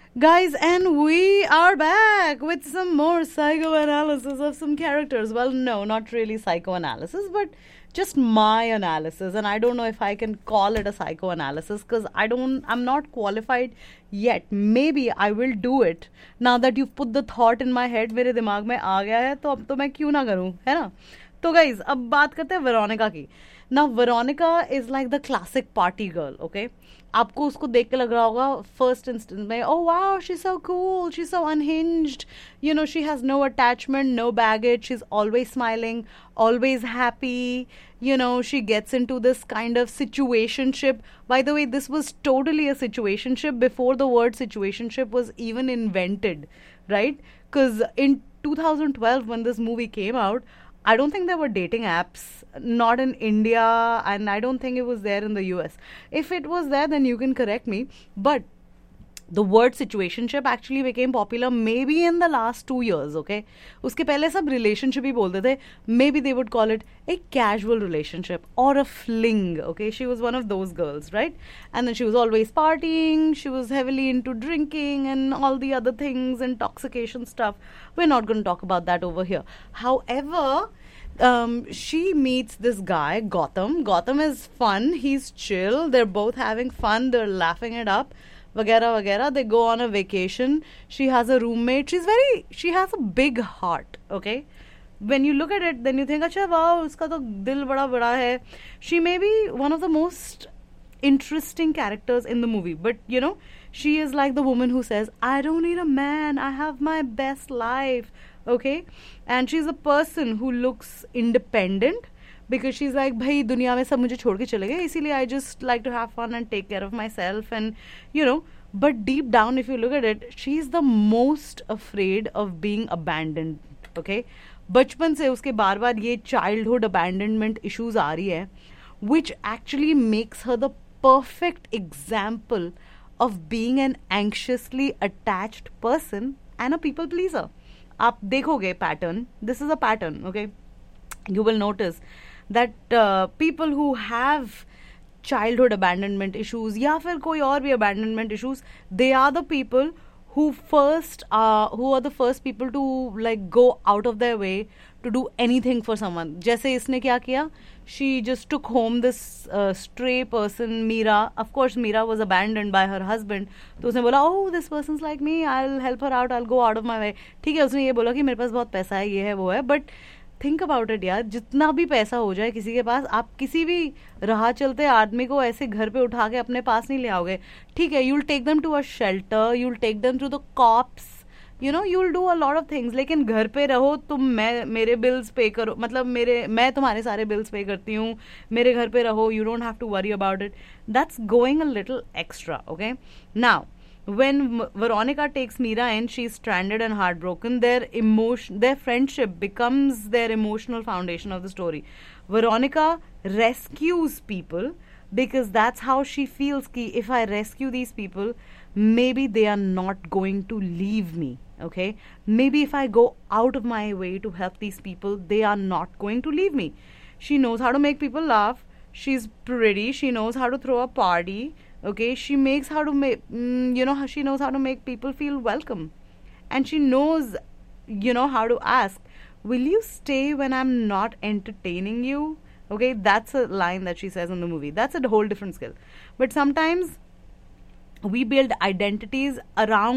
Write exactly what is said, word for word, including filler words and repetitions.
Guys, and we are back with some more psychoanalysis of some characters. Well, no, not really psychoanalysis, but just my analysis. And I don't know if I can call it a psychoanalysis because I don't, I'm not qualified yet. Maybe I will do it now that you've put the thought in my head. मेरे दिमाग में आ गया है तो अब तो मैं क्यों ना करूं, है ना? तो guys, अब बात करते हैं वेरोनिका की. Now, Veronica is like the classic party girl, okay? आपको उसको देख के लग रहा होगा फर्स्ट इंस्टेंस में, oh wow, she's so cool, she's so unhinged, you know, she has no attachment, no baggage, she's always smiling, always happy, you know, she gets into this kind of situationship. By the way, this was totally a situationship before the word situationship was even invented, right? Because in two thousand twelve, when this movie came out, I don't think there were dating apps, not in India, and I don't think it was there in the U S. If it was there, then you can correct me. But the word situationship actually became popular maybe in the last two years, okay? उसके पहले सब relationship ही बोलते थे. Maybe they would call it a casual relationship or a fling, okay? She was one of those girls, right? And then she was always partying. She was heavily into drinking and all the other things, intoxication stuff. We're not going to talk about that over here. However, um, she meets this guy, Gotham. Gotham is fun. He's chill. They're both having fun. They're laughing it up. Vagera vagera. They go on a vacation. She has a roommate. She's very, she has a big heart, okay? When you look at it, then you think, acha, wow, uska to dil bada bada hai. She may be one of the most interesting characters in the movie, but you know, she is like the woman who says, I don't need a man, I have my best life, okay? And she's a person who looks independent because she's like, bhai, दुनिया में सब मुझे छोड़ के चले गए, इसीलिए I just like to have fun and take care of myself, and you know, but deep down, if you look at it, she's the most afraid of being abandoned, okay? बचपन से उसके बार बार ये childhood abandonment issues आ रही है, which actually makes her the perfect example of being an anxiously attached person and a people pleaser. आप देखोगे pattern, this is a pattern, okay? You will notice that uh, people who have childhood abandonment issues या फिर कोई और भी abandonment issues, they are the people who first uh, who are the first people to like go out of their way to do anything for someone. जैसे इसने क्या किया, she just took home this uh, stray person, Meera. Of course, Meera was abandoned by her husband. तो उसने बोला, oh, this person's like me, I'll help her out, I'll go out of my way. ठीक है, उसने ये बोला कि मेरे पास बहुत पैसा है, ये है, वो है. But थिंक अबाउट इट यार, जितना भी पैसा हो जाए किसी के पास, आप किसी भी राह चलते आदमी को ऐसे घर पे उठा के अपने पास नहीं ले आओगे. ठीक है, you'll take them to a shelter, you'll take them to the cops, you know, you'll do a lot of things. लेकिन घर पे रहो तुम, मैं मेरे बिल्स पे करो, मतलब मेरे मैं तुम्हारे सारे बिल्स पे करती हूँ, मेरे घर पे रहो, you don't have to worry about it. That's going a little extra, okay? Now when Veronica takes Meera in, she's stranded and heartbroken. Their emotion, their friendship becomes their emotional foundation of the story. Veronica rescues people because that's how she feels ki if I rescue these people, maybe they are not going to leave me, okay? Maybe if I go out of my way to help these people, they are not going to leave me. She knows how to make people laugh. She's pretty. She knows how to throw a party. Okay, she makes how to make, mm, you know, she knows how to make people feel welcome. And she knows, you know, how to ask, will you stay when I'm not entertaining you? Okay, that's a line that she says in the movie. That's a whole different skill. But sometimes we build identities around